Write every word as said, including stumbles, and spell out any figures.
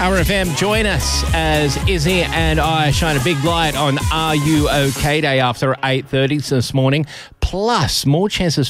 Power F M, join us as Izzy and I shine a big light on Are You OK Day after eight thirty this morning. Plus, more chances